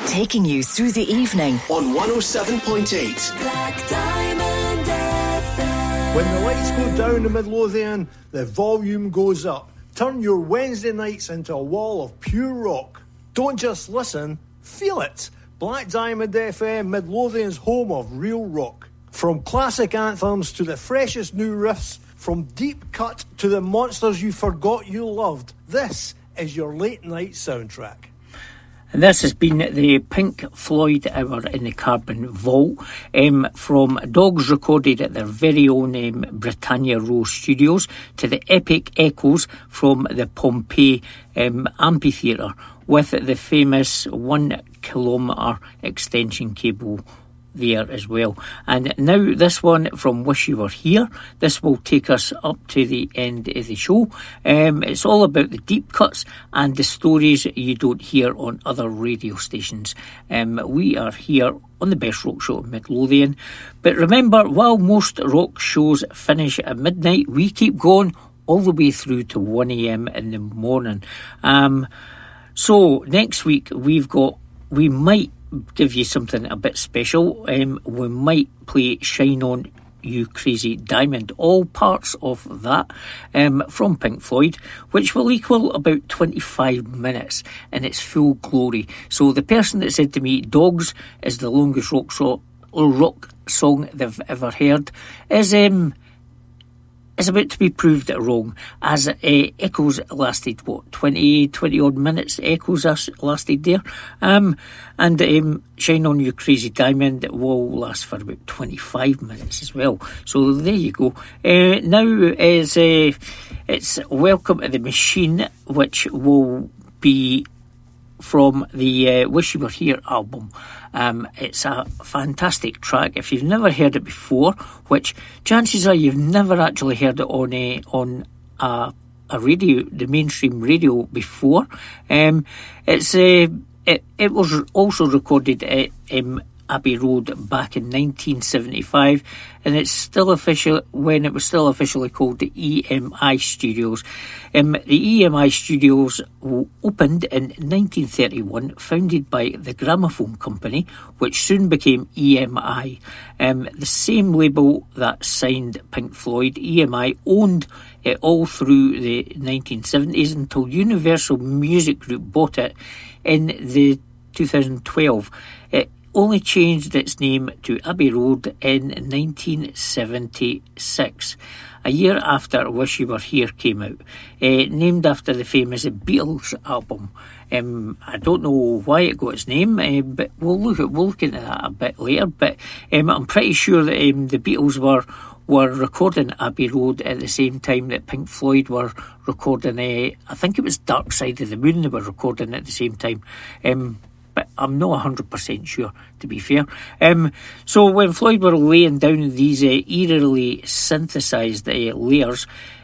taking you through the evening on 107.8 Black Diamond FM. When the lights go down in Midlothian, the volume goes up. Turn your Wednesday nights into a wall of pure rock. Don't just listen, feel it. Black Diamond FM, Midlothian's home of real rock. From classic anthems to the freshest new riffs, from deep cut to the monsters you forgot you loved, this is your late night soundtrack. And this has been the Pink Floyd Hour in the Carbon Vault from Dogs recorded at their very own Britannia Row studios to the epic echoes from the Pompeii amphitheatre with the famous 1 kilometre extension cable there as well. And now this one from Wish You Were Here. This will take us up to the end of the show. It's all about the deep cuts and the stories you don't hear on other radio stations. We are here on the best rock show in Midlothian. But remember, while most rock shows finish at midnight, we keep going all the way through to 1 a.m. in the morning. So next week we might give you something a bit special. We might play Shine On You Crazy Diamond, all parts of that from Pink Floyd, which will equal about 25 minutes in its full glory. So the person that said to me Dogs is the longest rock song they've ever heard is about to be proved wrong, as Echoes lasted 20 odd minutes. Echoes lasted there, and Shine On You Crazy Diamond will last for about 25 minutes as well. So there you go. Now is it's Welcome to the Machine, which will be from the Wish You Were Here album. It's a fantastic track. If you've never heard it before, which chances are you've never actually heard it on a radio, the mainstream radio before. It was also recorded at Abbey Road back in 1975, and it's still official when it was still officially called the EMI Studios. The EMI Studios opened in 1931, founded by the Gramophone Company, which soon became EMI. The same label that signed Pink Floyd, EMI owned it all through the 1970s until Universal Music Group bought it in the 2012. It only changed its name to Abbey Road in 1976, a year after Wish You Were Here came out, named after the famous Beatles album. I don't know why it got its name, but we'll look into that a bit later. But I'm pretty sure that the Beatles were recording Abbey Road at the same time that Pink Floyd were recording. I think it was Dark Side of the Moon they were recording at the same time. But I'm not 100% sure, to be fair. So when Floyd were laying down these eerily synthesised layers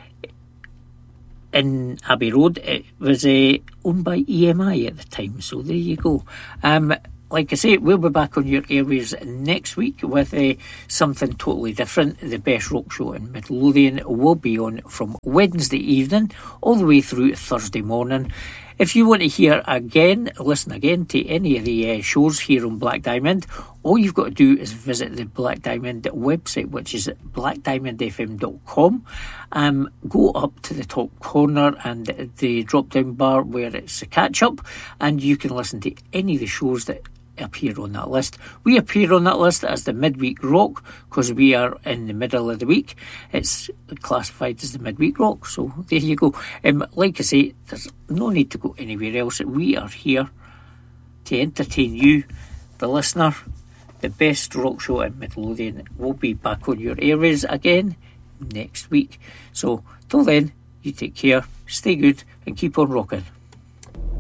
in Abbey Road, it was owned by EMI at the time. So there you go. Like I say, we'll be back on your airwaves next week with something totally different. The best rock show in Midlothian will be on from Wednesday evening all the way through Thursday morning. If you want to listen again to any of the shows here on Black Diamond, all you've got to do is visit the Black Diamond website, which is blackdiamondfm.com. Go up to the top corner and the drop-down bar where it's a catch-up, and you can listen to any of the shows that appear on that list. We appear on that list as the midweek rock because we are in the middle of the week. It's classified as the midweek rock, so there you go. Like I say, there's no need to go anywhere else. We are here to entertain you, the listener. The best rock show in Midlothian will be back on your airwaves again next week. So till then, you take care, stay good and keep on rocking.